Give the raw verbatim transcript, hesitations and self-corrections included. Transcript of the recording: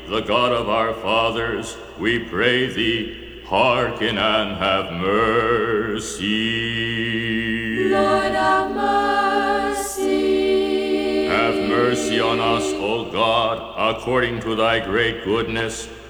the God of our fathers, we pray thee, hearken and have mercy. Lord, have mercy. Have mercy on us, O God, according to thy great goodness,